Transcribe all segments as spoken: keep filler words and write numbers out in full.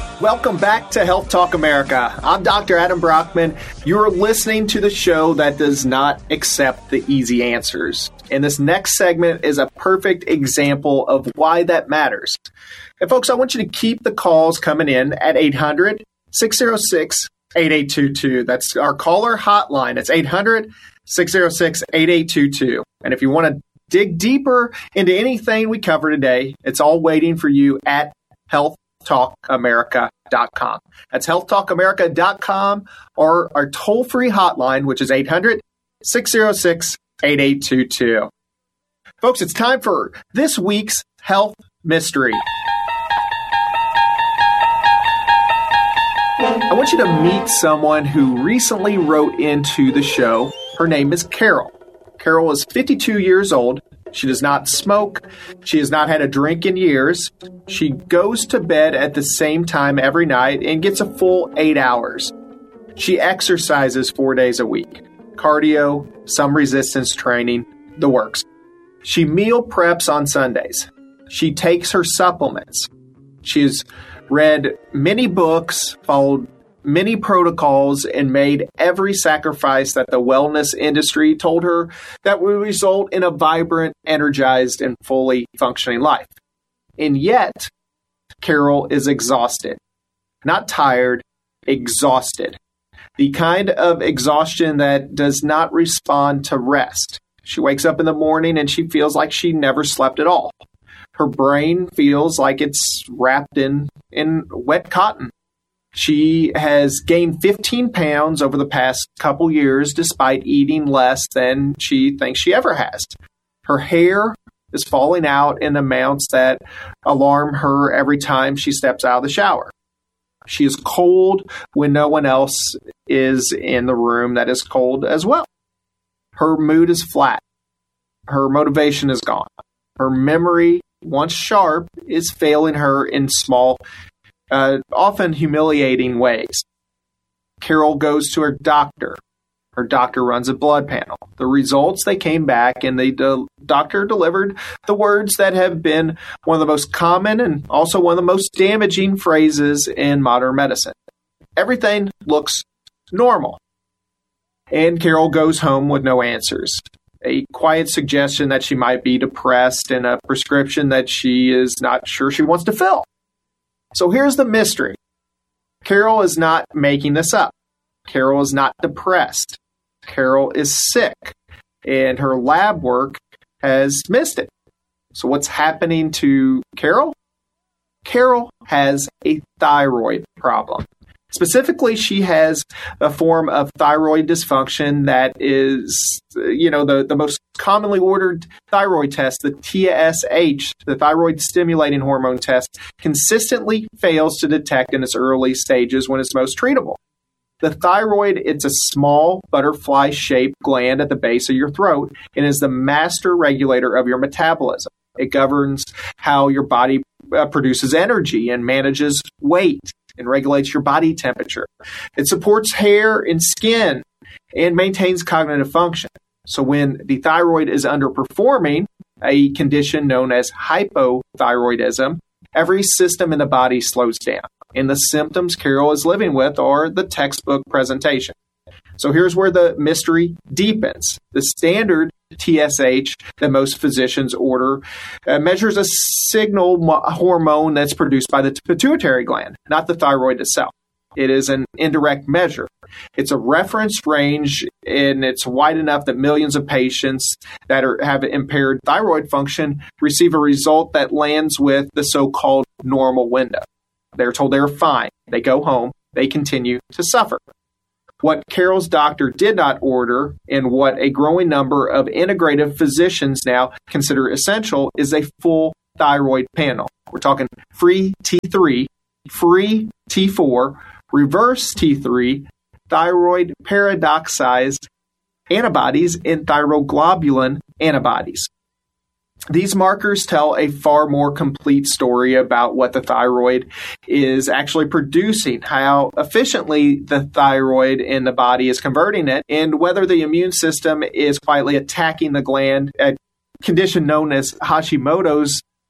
Welcome back to Health Talk America. I'm Doctor Adam Brockman. You're listening to the show that does not accept the easy answers. And this next segment is a perfect example of why that matters. And folks, I want you to keep the calls coming in at eight hundred, six oh six, eight eight two two. That's our caller hotline. It's eight hundred, six oh six, eight eight two two. And if you want to dig deeper into anything we cover today, it's all waiting for you at health talk america dot com. That's health talk america dot com or our toll-free hotline, which is eight hundred, six oh six, eight eight two two. Folks, it's time for this week's Health Mystery. I want you to meet someone who recently wrote into the show. Her name is Carol. Carol is fifty-two years old. She does not smoke. She has not had a drink in years. She goes to bed at the same time every night and gets a full eight hours. She exercises four days a week. Cardio, some resistance training, the works. She meal preps on Sundays. She takes her supplements. She has read many books, followed many protocols, and made every sacrifice that the wellness industry told her that would result in a vibrant, energized, and fully functioning life. And yet, Carol is exhausted. Not tired, exhausted. The kind of exhaustion that does not respond to rest. She wakes up in the morning and she feels like she never slept at all. Her brain feels like it's wrapped in, in wet cotton. She has gained fifteen pounds over the past couple years despite eating less than she thinks she ever has. Her hair is falling out in amounts that alarm her every time she steps out of the shower. She is cold when no one else is in the room that is cold as well. Her mood is flat. Her motivation is gone. Her memory, once sharp, is failing her in small Uh, often humiliating ways. Carol goes to her doctor. Her doctor runs a blood panel. The results, they came back and the de- doctor delivered the words that have been one of the most common and also one of the most damaging phrases in modern medicine. Everything looks normal. And Carol goes home with no answers. A quiet suggestion that she might be depressed and a prescription that she is not sure she wants to fill. So here's the mystery. Carol is not making this up. Carol is not depressed. Carol is sick, and her lab work has missed it. So what's happening to Carol? Carol has a thyroid problem. Specifically, she has a form of thyroid dysfunction that is, you know, the, the most commonly ordered thyroid test, the T S H, the thyroid stimulating hormone test, consistently fails to detect in its early stages when it's most treatable. The thyroid, it's a small butterfly-shaped gland at the base of your throat and is the master regulator of your metabolism. It governs how your body uh, produces energy and manages weight and regulates your body temperature. It supports hair and skin and maintains cognitive function. So when the thyroid is underperforming, a condition known as hypothyroidism, every system in the body slows down. And the symptoms Carol is living with are the textbook presentation. So here's where the mystery deepens. The standard T S H that most physicians order uh, measures a signal mo- hormone that's produced by the pituitary gland, not the thyroid itself. It is an indirect measure. It's a reference range, and it's wide enough that millions of patients that are, have impaired thyroid function receive a result that lands with the so-called normal window. They're told they're fine. They go home. They continue to suffer. What Carol's doctor did not order, and what a growing number of integrative physicians now consider essential, is a full thyroid panel. We're talking free T three, free T four, reverse T three, thyroid paradoxized antibodies, and thyroglobulin antibodies. These markers tell a far more complete story about what the thyroid is actually producing, how efficiently the thyroid in the body is converting it, and whether the immune system is quietly attacking the gland, a condition known as Hashimoto's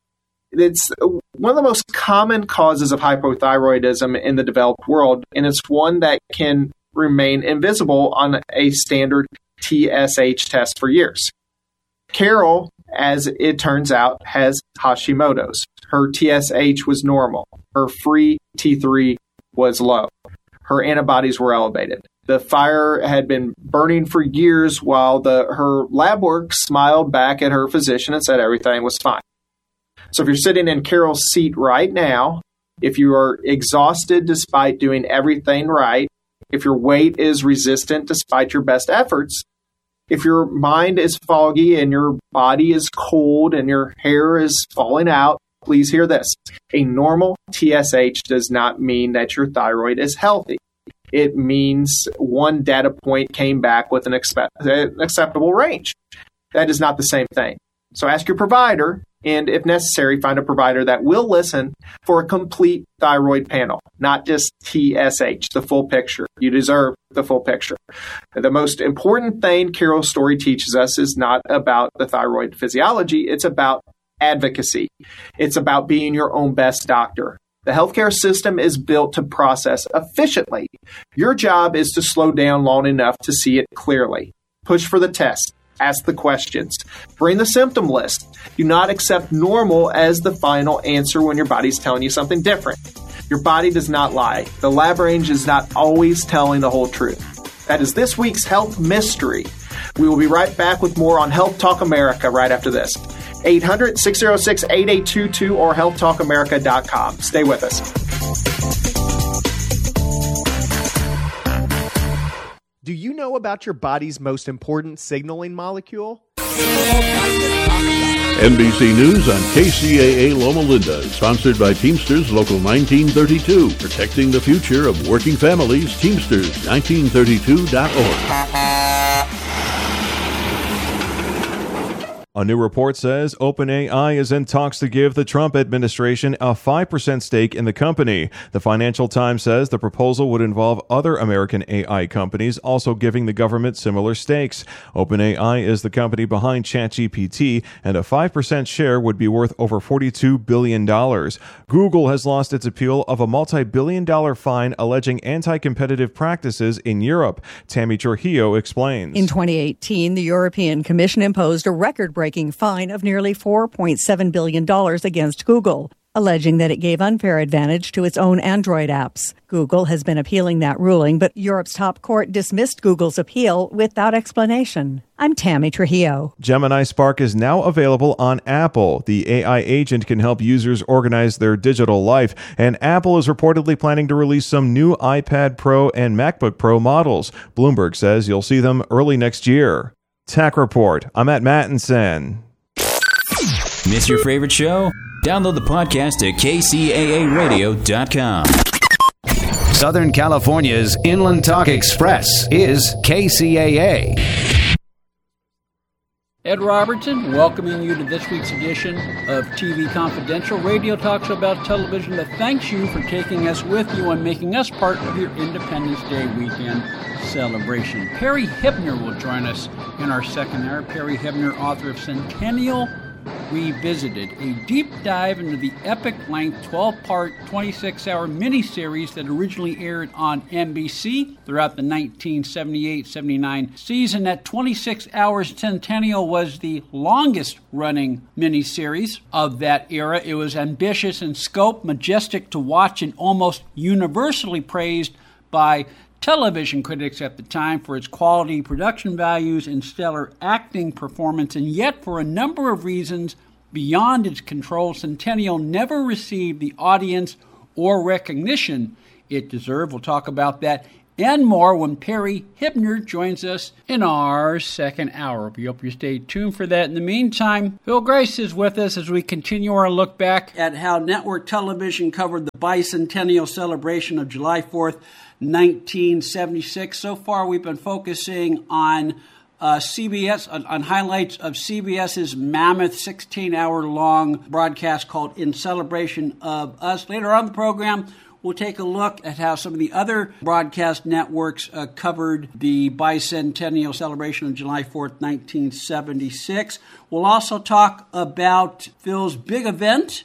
It's one of the most common causes of hypothyroidism in the developed world, and it's one that can remain invisible on a standard T S H test for years. Carol, as it turns out, has Hashimoto's. Her T S H was normal. Her free T three was low. Her antibodies were elevated. The fire had been burning for years while the her lab work smiled back at her physician and said everything was fine. So if you're sitting in Carol's seat right now, if you are exhausted despite doing everything right, if your weight is resistant despite your best efforts, if your mind is foggy and your body is cold and your hair is falling out, please hear this. A normal T S H does not mean that your thyroid is healthy. It means one data point came back with an, expect, an acceptable range. That is not the same thing. So ask your provider, and if necessary, find a provider that will listen for a complete thyroid panel, not just T S H, the full picture. You deserve the full picture. The most important thing Carol's story teaches us is not about the thyroid physiology. It's about advocacy. It's about being your own best doctor. The healthcare system is built to process efficiently. Your job is to slow down long enough to see it clearly. Push for the test. Ask the questions. Bring the symptom list. Do not accept normal as the final answer when your body's telling you something different. Your body does not lie. The lab range is not always telling the whole truth. That is this week's Health Mystery. We will be right back with more on Health Talk America right after this. eight hundred, six oh six, eight eight two two or health talk america dot com. Stay with us. Do you know about your body's most important signaling molecule? N B C News on K C A A Loma Linda, sponsored by Teamsters Local nineteen thirty-two, protecting the future of working families. Teamsters nineteen thirty-two dot org. A new report says OpenAI is in talks to give the Trump administration a five percent stake in the company. The Financial Times says the proposal would involve other American A I companies also giving the government similar stakes. OpenAI is the company behind ChatGPT, and a five percent share would be worth over forty-two billion dollars. Google has lost its appeal of a multi-billion dollar fine alleging anti-competitive practices in Europe. Tammy Trujillo explains. In twenty eighteen, the European Commission imposed a record breaking fine of nearly four point seven billion dollars against Google, alleging that it gave unfair advantage to its own Android apps. Google has been appealing that ruling, but Europe's top court dismissed Google's appeal without explanation. I'm Tammy Trujillo. Gemini Spark is now available on Apple. The A I agent can help users organize their digital life, and Apple is reportedly planning to release some new iPad Pro and MacBook Pro models. Bloomberg says you'll see them early next year. Tech Report. I'm at Mattinson. Miss your favorite show? Download the podcast at K C A A radio dot com. Southern California's Inland Talk Express is K C A A. Ed Robertson, welcoming you to this week's edition of T V Confidential, radio talk show about television that thanks you for taking us with you and making us part of your Independence Day weekend celebration. Perry Hibner will join us in our second hour. Perry Hibner, author of Centennial Revisited, a deep dive into the epic-length twelve-part, twenty-six hour miniseries that originally aired on N B C throughout the nineteen seventy-eight seventy-nine season. At twenty-six hours, Centennial was the longest-running miniseries of that era. It was ambitious in scope, majestic to watch, and almost universally praised by television critics at the time for its quality, production values, and stellar acting performance. And yet, for a number of reasons beyond its control, Centennial never received the audience or recognition it deserved. We'll talk about that and more when Perry Hibner joins us in our second hour. We hope you stay tuned for that. In the meantime, Phil Grace is with us as we continue our look back at how network television covered the bicentennial celebration of July fourth, nineteen seventy-six. So far, we've been focusing on uh, C B S, on, on highlights of CBS's mammoth sixteen hour long broadcast called In Celebration of Us. Later on in the program, we'll take a look at how some of the other broadcast networks uh, covered the bicentennial celebration of July fourth, nineteen seventy-six. We'll also talk about Phil's big event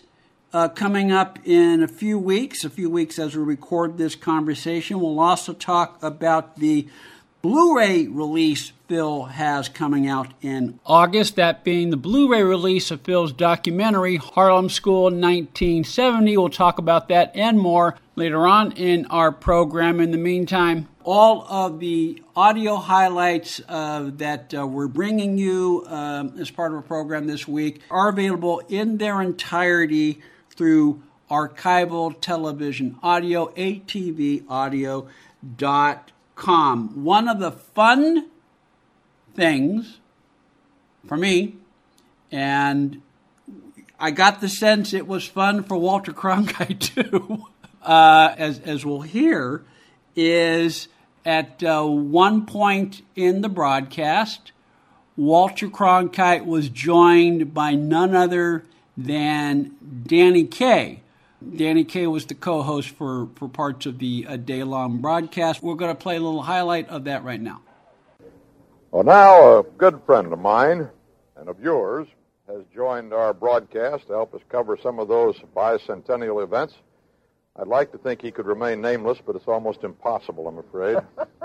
uh, coming up in a few weeks, a few weeks as we record this conversation. We'll also talk about the Blu-ray release Phil has coming out in August, that being the Blu-ray release of Phil's documentary, Harlem School nineteen seventy. We'll talk about that and more later on in our program. In the meantime, all of the audio highlights uh, that uh, we're bringing you um, as part of our program this week are available in their entirety through archival television audio, A T V audio dot com. One of the fun things for me, and I got the sense it was fun for Walter Cronkite too, uh, as, as we'll hear, is at uh, one point in the broadcast, Walter Cronkite was joined by none other than Danny Kaye. Danny Kaye was the co-host for, for parts of the uh, day-long broadcast. We're going to play a little highlight of that right now. Well, now a good friend of mine and of yours has joined our broadcast to help us cover some of those bicentennial events. I'd like to think he could remain nameless, but it's almost impossible, I'm afraid.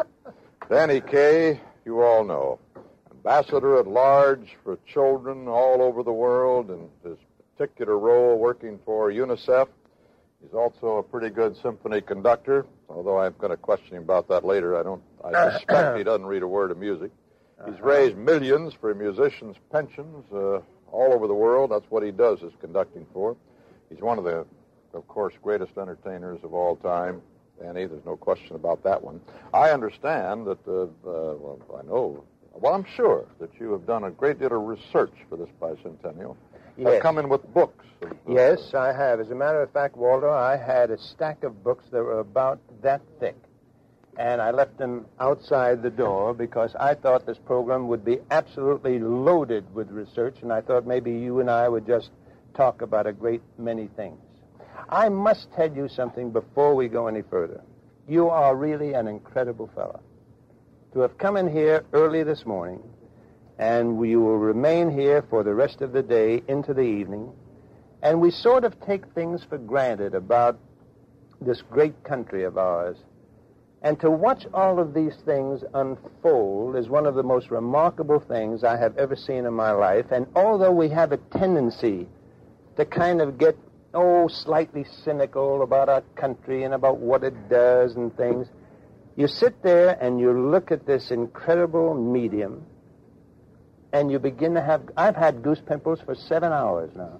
Danny Kaye, you all know, ambassador at large for children all over the world, and his particular role working for UNICEF. He's also a pretty good symphony conductor, although I'm going to question him about that later. I don't. I suspect he doesn't read a word of music. He's raised millions for musicians' pensions uh, all over the world. That's what he does his conducting for. He's one of the, of course, greatest entertainers of all time. Danny, there's no question about that one. I understand that, uh, uh, well, I know, well, I'm sure that you have done a great deal of research for this bicentennial. Yes. Have come in with books. Of, yes, I have. As a matter of fact, Walter, I had a stack of books that were about that thick. And I left them outside the door because I thought this program would be absolutely loaded with research, and I thought maybe you and I would just talk about a great many things. I must tell you something before we go any further. You are really an incredible fellow. To have come in here early this morning, and we will remain here for the rest of the day into the evening, and we sort of take things for granted about this great country of ours. And to watch all of these things unfold is one of the most remarkable things I have ever seen in my life. And although we have a tendency to kind of get, oh, slightly cynical about our country and about what it does and things, you sit there and you look at this incredible medium and you begin to have, I've had goose pimples for seven hours now.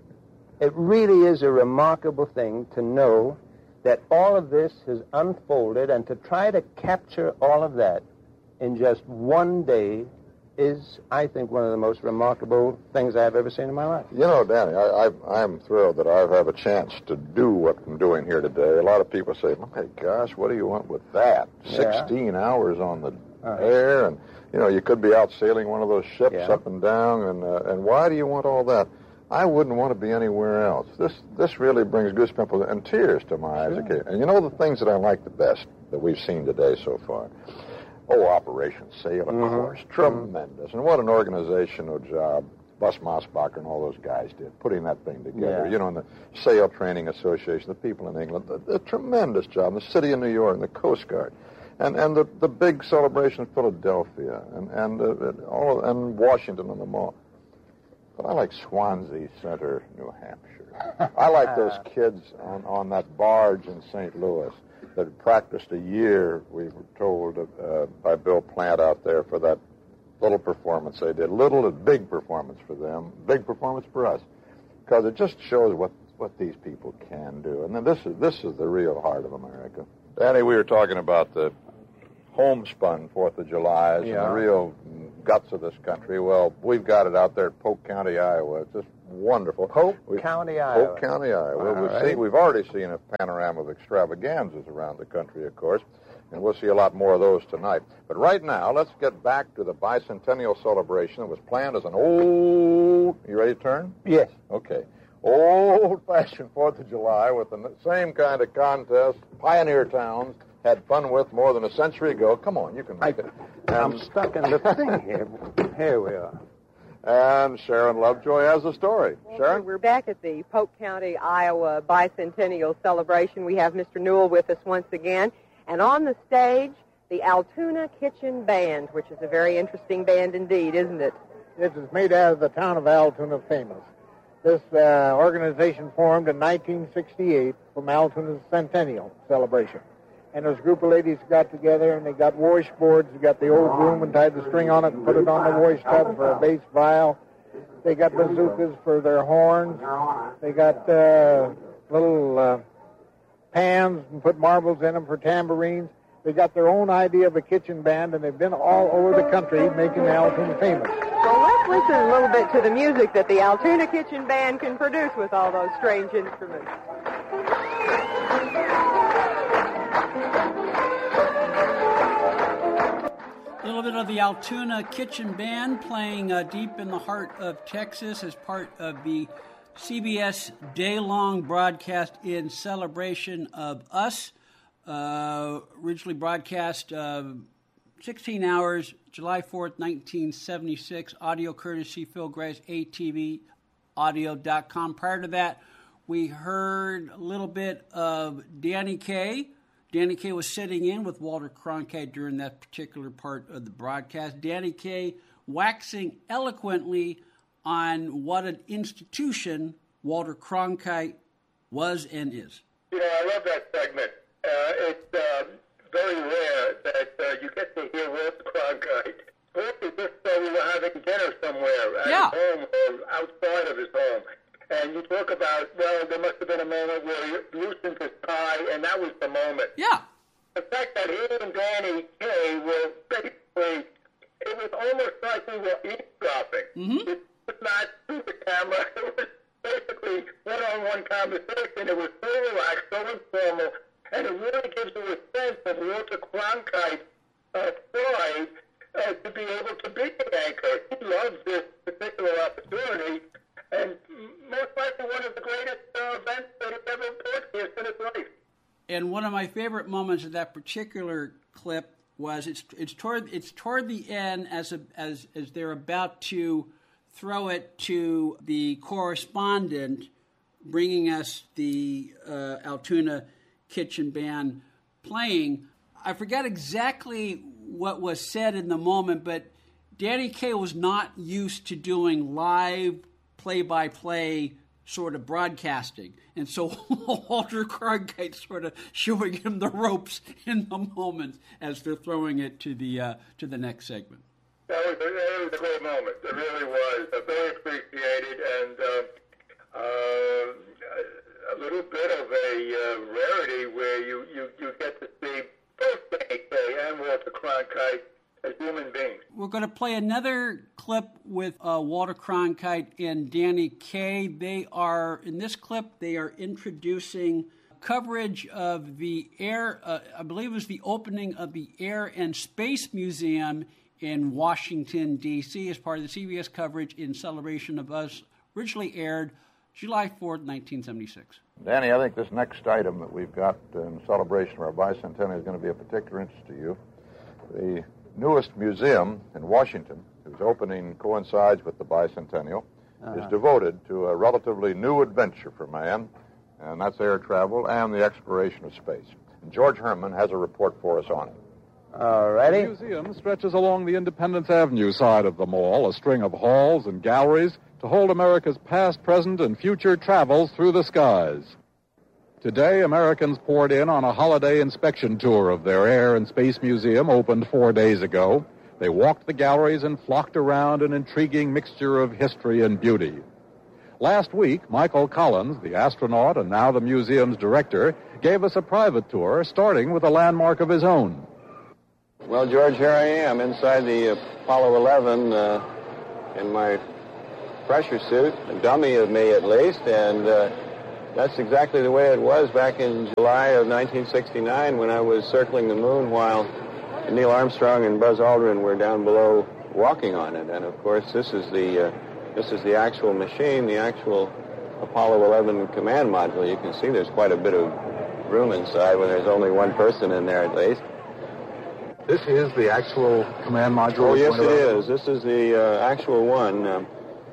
It really is a remarkable thing to know that all of this has unfolded, and to try to capture all of that in just one day is, I think, one of the most remarkable things I've ever seen in my life. You know, Danny, I, I, I'm thrilled that I have a chance to do what I'm doing here today. A lot of people say, my gosh, what do you want with that? Yeah. sixteen hours on the Uh-huh. air, and, you know, you could be out sailing one of those ships Yeah. up and down, and uh, and why do you want all that? I wouldn't want to be anywhere else. This this really brings goose pimples and tears to my eyes. Sure. And you know the things that I like the best that we've seen today so far? Oh, Operation Sail, of Mm-hmm. course. Tremendous. Mm-hmm. And what an organizational job Bus Mosbacher and all those guys did, putting that thing together. Yeah. You know, and the Sail Training Association, the people in England, the, the tremendous job. The city of New York and the Coast Guard. And and the, the big celebration in Philadelphia and, and, uh, all, and Washington on the Mall. But I like Swansea Center, New Hampshire. I like those kids on, on that barge in Saint Louis that had practiced a year, we were told, uh, by Bill Plant out there for that little performance they did. Little and big performance for them, big performance for us. Because it just shows what, what these people can do. And then this is, this is the real heart of America. Danny, we were talking about the homespun Fourth of July Yeah. and the real guts of this country. Well, we've got it out there at Polk County, Iowa. It's just wonderful. Polk We've, County, Iowa. Polk County, Iowa. All We've, right. seen, we've already seen a panorama of extravaganzas around the country, of course, and we'll see a lot more of those tonight. But right now, let's get back to the bicentennial celebration that was planned as an old... You ready to turn? Yes. Okay. Old-fashioned Fourth of July with the same kind of contest pioneer towns had fun with more than a century ago. Come on, you can make I, it. I'm And, stuck in the thing here. Here we are. And Sharon Lovejoy has the story. Sharon? We're back at the Polk County, Iowa Bicentennial Celebration. We have Mister Newell with us once again. And on the stage, the Altoona Kitchen Band, which is a very interesting band indeed, isn't it? This is made out of the town of Altoona famous. This uh, organization formed in nineteen sixty-eight from Altoona's centennial celebration. And this group of ladies got together, and they got washboards. They got the old broom and tied the string on it and put it on the wash tub for a bass viol. They got bazookas for their horns. They got uh, little uh, pans and put marbles in them for tambourines. They got their own idea of a kitchen band, and they've been all over the country making Altoona famous. Well, let's listen a little bit to the music that the Altoona Kitchen Band can produce with all those strange instruments. A little bit of the Altoona Kitchen Band playing uh, deep in the heart of Texas as part of the C B S day-long broadcast in celebration of us. Uh, originally broadcast uh, sixteen hours, July fourth, nineteen seventy-six. Audio courtesy Phil Grace, A T V audio dot com. Prior to that, we heard a little bit of Danny Kaye. Danny Kaye was sitting in with Walter Cronkite during that particular part of the broadcast. Danny Kaye waxing eloquently on what an institution Walter Cronkite was and is. You know, I love that segment. Uh, it's uh, very rare that uh, you get to hear Walter Cronkite. Mostly just uh, we were having dinner somewhere at yeah. his home or outside of his home. And you talk about, well, there must have been a moment where he loosened his tie, and that was the moment. Yeah. The fact that he and Danny Kaye were basically, it was almost like we were eavesdropping. Mm-hmm. It was not through the camera. It was basically one-on-one conversation. It was so relaxed, so informal, and it really gives you a sense of Walter Cronkite's uh, pride uh, to be able to be an anchor. He loves this particular opportunity. And most likely one of the greatest uh, events that he's ever broadcast in his life. And one of my favorite moments of that particular clip was it's it's toward it's toward the end as a, as as they're about to throw it to the correspondent, bringing us the uh, Altoona Kitchen Band playing. I forgot exactly what was said in the moment, but Danny Kaye was not used to doing live play-by-play sort of broadcasting. And so Walter Cronkite sort of showing him the ropes in the moment as they're throwing it to the uh, to the next segment. That was, a, that was a great moment. It really was. Uh, very appreciated, and uh, uh, a little bit of a uh, rarity where you, you, you get to see both Danny Kaye and Walter Cronkite as human beings. We're going to play another clip with uh, Walter Cronkite and Danny Kaye. They are, in this clip, they are introducing coverage of the air, uh, I believe it was the opening of the Air and Space Museum in Washington, D C as part of the C B S coverage in celebration of us, originally aired July fourth, nineteen seventy-six. Danny, I think this next item that we've got in celebration of our bicentennial is going to be of particular interest to you. The newest museum in Washington, whose opening coincides with the bicentennial, uh-huh. is devoted to a relatively new adventure for man, and that's air travel and the exploration of space. And George Herman has a report for us on it. All righty. The museum stretches along the Independence Avenue side of the mall, a string of halls and galleries to hold America's past, present, and future travels through the skies. Today, Americans poured in on a holiday inspection tour of their Air and Space Museum, opened four days ago. They walked the galleries and flocked around an intriguing mixture of history and beauty. Last week, Michael Collins, the astronaut and now the museum's director, gave us a private tour, starting with a landmark of his own. Well, George, here I am inside the Apollo eleven uh, in my pressure suit, a dummy of me at least, and uh, that's exactly the way it was back in July of nineteen sixty-nine when I was circling the moon while Neil Armstrong and Buzz Aldrin were down below walking on it. And, of course, this is the uh, this is the actual machine, the actual Apollo eleven command module. You can see there's quite a bit of room inside when there's only one person in there at least. This is the actual command module? Oh, yes, it is. This is the uh, actual one. Um,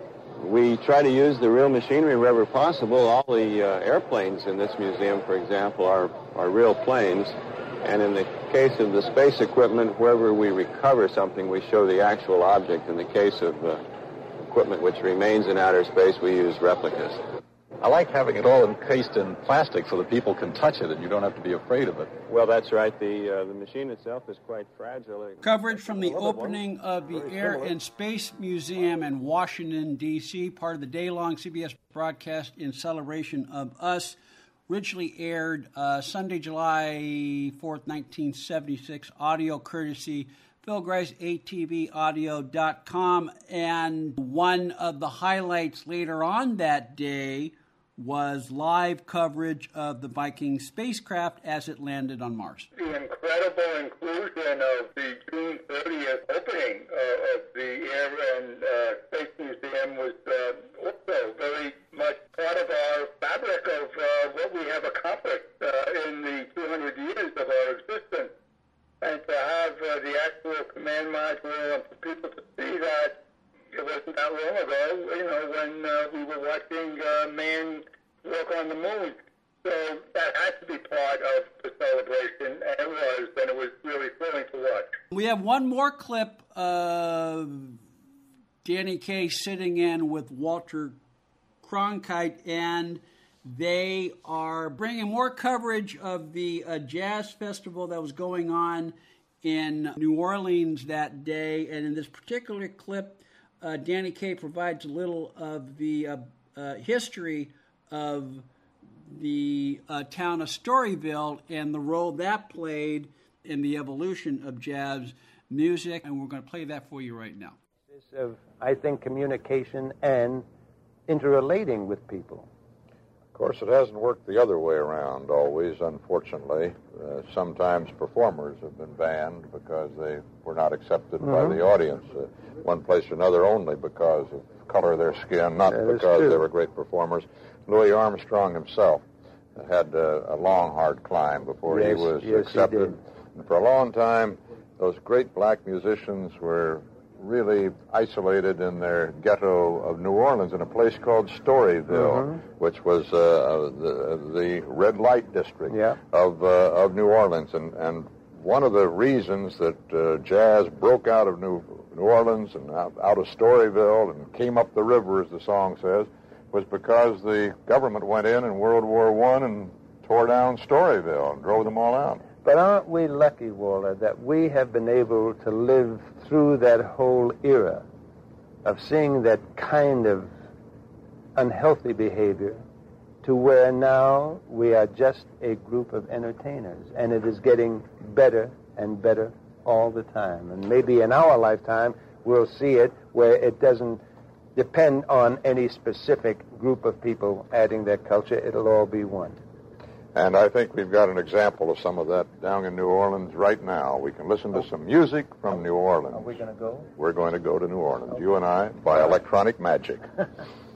we try to use the real machinery wherever possible. All the uh, airplanes in this museum, for example, are, are real planes. And in the case of the space equipment, wherever we recover something, we show the actual object. In the case of uh, equipment which remains in outer space, we use replicas. I like having it all encased in plastic so that people can touch it and you don't have to be afraid of it. Well, that's right. The uh, the machine itself is quite fragile. Coverage from the opening of the Air and Space Museum in Washington, D C, part of the day-long C B S broadcast in celebration of us. Originally aired uh, Sunday, July fourth, nineteen seventy-six, audio courtesy Phil Grice, A T V audio dot com. And one of the highlights later on that day was live coverage of the Viking spacecraft as it landed on Mars. The incredible inclusion of the June thirtieth opening uh, of the Air and uh, Space Museum was uh, also very much part of our fabric of uh, what we have accomplished uh, in the two hundred years of our existence. And to have uh, the actual command module and for people to see that, it wasn't that long ago, you know, when uh, we were watching uh, man walk on the moon. So that had to be part of the celebration, and it was, and it was really thrilling to watch. We have one more clip of Danny Kaye sitting in with Walter Cronkite, and they are bringing more coverage of the uh, jazz festival that was going on in New Orleans that day. And in this particular clip, uh, Danny Kaye provides a little of the uh, uh, history of the uh, town of Storyville and the role that played in the evolution of jazz music. And we're going to play that for you right now. Of, I think, communication and interrelating with people. Of course, it hasn't worked the other way around always, unfortunately. Uh, sometimes performers have been banned because they were not accepted mm-hmm. by the audience, uh, one place or another only because of color of their skin, not that because they were great performers. Louis Armstrong himself had uh, a long, hard climb before yes, he was yes, accepted. He did. And for a long time, those great black musicians were really isolated in their ghetto of New Orleans in a place called Storyville, mm-hmm. which was uh, the, the red light district yeah. of uh, of New Orleans. And, and one of the reasons that uh, jazz broke out of New, New Orleans and out, out of Storyville and came up the river, as the song says, was because the government went in in World War One and tore down Storyville and drove them all out. But aren't we lucky, Walter, that we have been able to live through that whole era of seeing that kind of unhealthy behavior to where now we are just a group of entertainers, and it is getting better and better all the time. And maybe in our lifetime we'll see it where it doesn't depend on any specific group of people adding their culture. It'll all be one. And I think we've got an example of some of that down in New Orleans right now. We can listen to some music from New Orleans. Are we going to go? We're going to go to New Orleans, okay. You and I, by electronic magic.